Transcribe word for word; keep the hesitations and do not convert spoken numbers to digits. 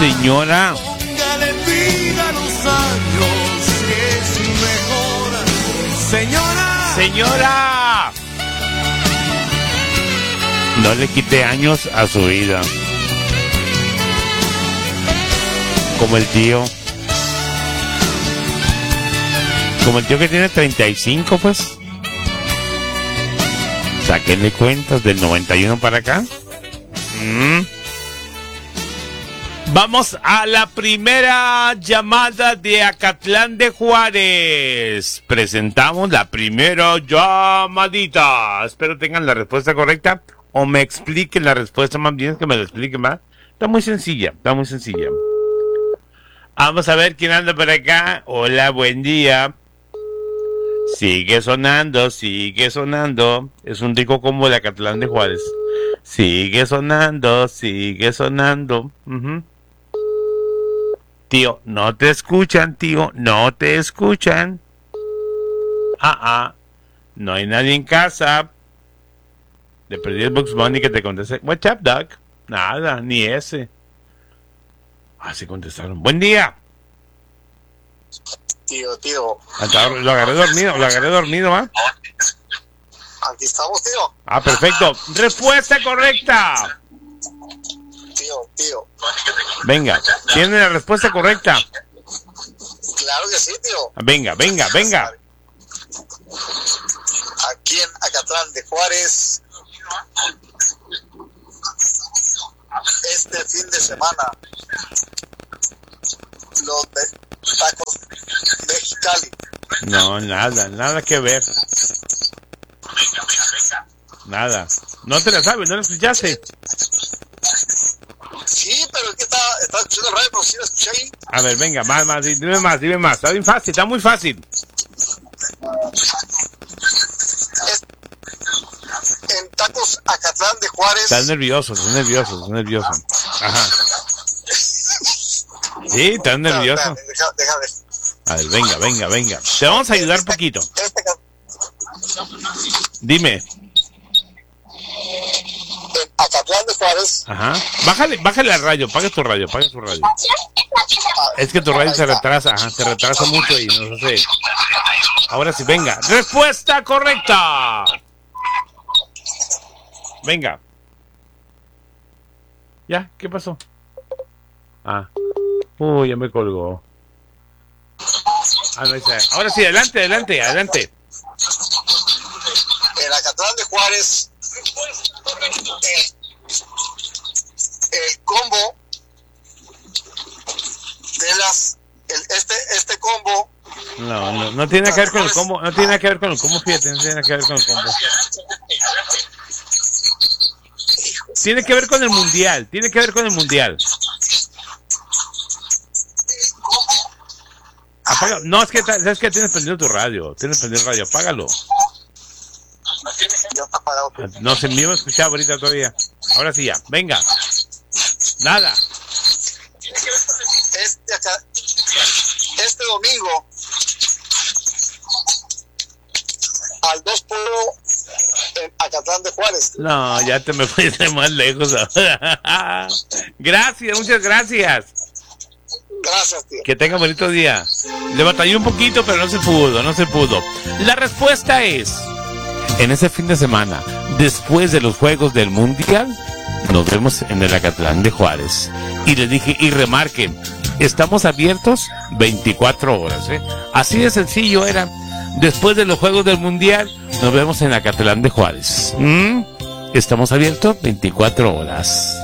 señora. Póngale vida a los años, que es mejor. Señora. Señora. No le quite años a su vida. Como el tío. Como el tío que tiene treinta y cinco, pues. Sáquenle cuentas del noventa y uno para acá. Mm. Vamos a la primera llamada de Acatlán de Juárez. Presentamos la primera llamadita. Espero tengan la respuesta correcta o me expliquen la respuesta, más bien que me lo expliquen más. Está muy sencilla, está muy sencilla. Vamos a ver quién anda por acá. Hola, buen día. Sigue sonando, sigue sonando. Es un rico combo de Acatlán de Juárez. Sigue sonando, sigue sonando. Uh-huh. Tío, no te escuchan, tío, no te escuchan. Ah, ah, no hay nadie en casa. Le perdí el Bugs Bunny que te contesté. What's up, Doc? Nada, ni ese. Ah, sí contestaron. Buen día. Tío, tío. Lo agarré dormido, lo agarré dormido, ¿ah? ¿eh? Aquí estamos, tío. Ah, perfecto. Respuesta correcta. Tío, tío. Venga, ¿tiene la respuesta correcta? Claro que sí, tío. Venga, venga, venga. Aquí en Acatlán de Juárez, este fin de semana, los de tacos Mexicali. No, nada, nada que ver. Nada. No te la sabes, no la escuchaste. Sí, pero es que estaba, estaba escuchando el radio, pero sí la escuché ahí. A ver, venga, más, más, dime más, dime más. Está bien fácil, está muy fácil. Es, en Tacos Acatlán de Juárez. Estás nervioso, estás nervioso, estás nervioso. Ajá. Sí, estás nervioso. No, deja, deja ver. A ver, venga, venga, venga. Te vamos a ayudar un poquito. Dime. En Acatlán de Juárez. Ajá. Bájale, bájale al radio, paga tu radio, paga tu radio. Es que tu radio se retrasa, ajá, se retrasa mucho y no sé. Ahora sí, venga. Respuesta correcta. Venga. ¿Ya? ¿Qué pasó? Ah. Uy, ya me colgó. Ah, no, ahora sí, adelante, adelante, adelante. En Acatlán de Juárez, el, el combo de las, el, este, este combo. No, no, no tiene que ver con el combo, no tiene que ver con el combo, fíjate, no tiene que ver con el combo. Tiene que ver con el mundial, tiene que ver con el mundial. Apaga, no, es que, es que tienes prendido tu radio, tienes prendido el radio, apágalo. No se me iba a escuchar ahorita todavía. Ahora sí ya, venga. Nada. Este, acá, este domingo, al dos por uno en Acatlán de Juárez. No, ya te me fuiste más lejos ahora. Gracias, muchas gracias. Gracias, tío. Que tenga bonito día. Le batallé un poquito, pero no se pudo, no se pudo. La respuesta es, en ese fin de semana, después de los Juegos del Mundial, nos vemos en el Acatlán de Juárez. Y les dije, y remarquen, estamos abiertos veinticuatro horas, ¿eh? Así de sencillo era. Después de los Juegos del Mundial, nos vemos en Acatlán de Juárez. ¿Mm? Estamos abiertos veinticuatro horas.